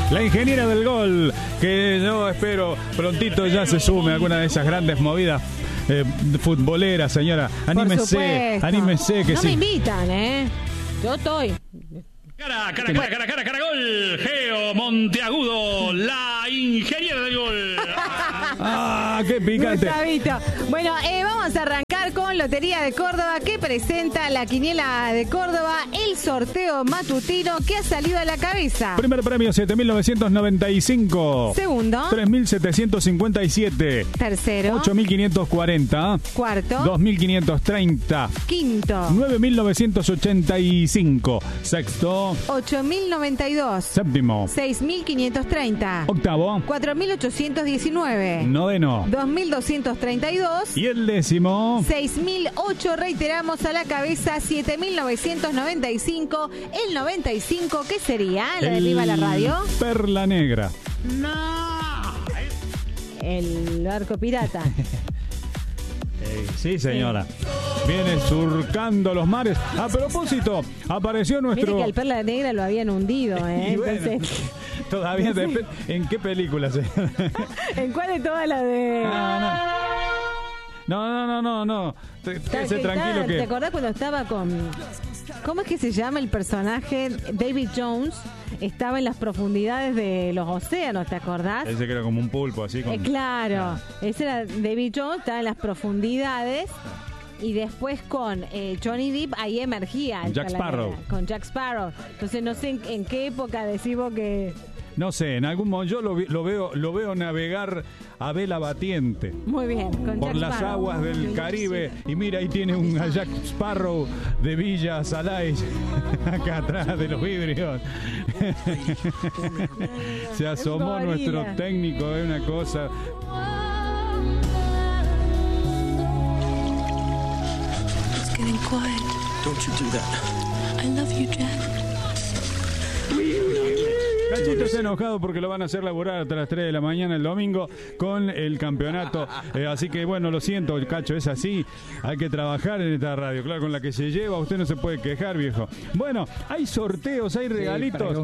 La ingeniera del gol, que yo espero prontito ya se sume a alguna de esas grandes movidas futboleras, señora. Anímese, que no sí. me invitan, yo estoy. Gol. Geo Monteagudo, la ingeniera del gol. Qué picante. Gustavito. Bueno, vamos a arrancar con Lotería de Córdoba, que presenta la quiniela de Córdoba, el sorteo matutino que ha salido a la cabeza. Primer premio, 7.995. Segundo, 3.757. tercero, 8.540. cuarto, 2.530. quinto, 9.985. Sexto. 8.092. Séptimo. 6.530. Octavo. 4.819. Noveno. 2.232. Y el décimo. 6.008, reiteramos, a la cabeza, 7.995. El 95, ¿qué sería? La de Viva la Radio. Perla Negra. El barco pirata. Sí, señora. Viene surcando los mares. A propósito, apareció nuestro... Mire que al Perla Negra lo habían hundido, Y bueno, entonces... todavía ¿En qué película, señora? ¿En cuál de todas las de...? No. Quédese tranquilo que... ¿Te acordás cuando estaba con... ¿Cómo es que se llama el personaje? David Jones estaba en las profundidades de los océanos, ¿te acordás? Ese que era como un pulpo, así con... Claro, ese era David Jones, estaba en las profundidades. Y después con Johnny Depp ahí emergía Jack Sparrow. Con Jack Sparrow. Entonces no sé en qué época decimos que... No sé, en algún momento yo lo veo navegar a vela batiente. Muy bien, con por Jack las Sparrow. aguas del Caribe. Y mira, ahí tiene un Jack Sparrow de Villa Salay acá atrás de los vidrios. Se asomó nuestro técnico, es una cosa... Getting quiet. Don't you do that. I love you, Jack. Cachito está enojado porque lo van a hacer laburar hasta las 3 de la mañana el domingo con el campeonato. Así que bueno, lo siento, Cacho, es así. Hay que trabajar en esta radio. Claro, con la que se lleva, usted no se puede quejar, viejo. Bueno, hay sorteos, hay regalitos.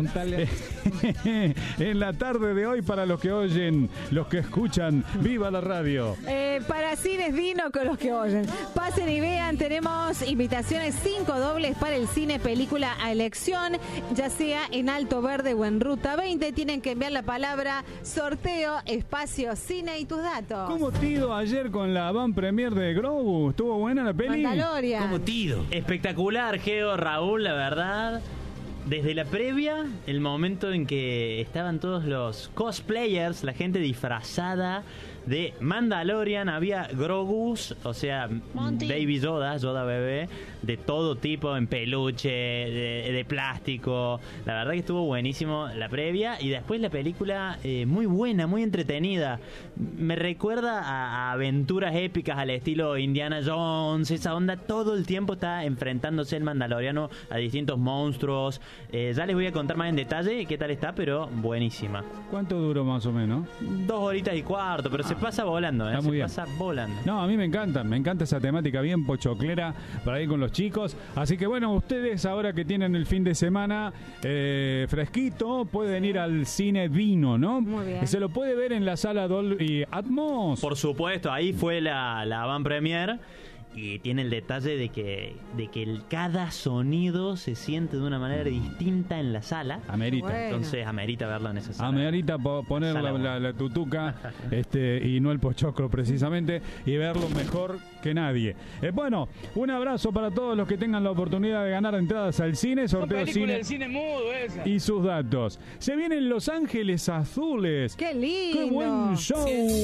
En la tarde de hoy para los que oyen, los que escuchan, ¡viva la radio! Para Cines Dino con los que oyen. Pasen y vean, tenemos invitaciones 5 dobles para el cine película a elección, ya sea en Alto Verde o en Ruta 20. Tienen que enviar la palabra sorteo, espacio, cine y tus datos. ¿Cómo te ido ayer con la van premier de Grogu? ¿Estuvo buena la peli? Mandalorian. ¿Cómo tido? Espectacular, Geo, Raúl, la verdad. Desde la previa, el momento en que estaban todos los cosplayers, la gente disfrazada de Mandalorian, había Grogus, o sea, Baby Yoda bebé, de todo tipo, en peluche, de plástico. La verdad que estuvo buenísimo la previa, y después la película muy buena, muy entretenida. Me recuerda a aventuras épicas al estilo Indiana Jones, esa onda. Todo el tiempo está enfrentándose el mandaloriano a distintos monstruos. Ya les voy a contar más en detalle qué tal está, pero buenísima. ¿Cuánto duró más o menos? 2 horitas y cuarto, pero se pasa volando, Está muy bien. pasa volando. No, a mí me encanta esa temática bien pochoclera para ir con los chicos. Así que bueno, ustedes ahora que tienen el fin de semana fresquito, pueden ir al Cine Dino, ¿no? Muy bien. Se lo puede ver en la sala Dolby Atmos. Por supuesto, ahí fue la avant premiere. Y tiene el detalle de que cada sonido se siente de una manera distinta en la sala. Amerita. Bueno. Entonces amerita verlo en esa sala. Amerita poner la tutuca y no el pochoclo precisamente, y verlo mejor que nadie. Bueno, un abrazo para todos los que tengan la oportunidad de ganar entradas al cine, sorteo cine, del cine mudo esa. y sus datos. Se vienen Los Ángeles Azules. ¡Qué lindo! ¡Qué buen show!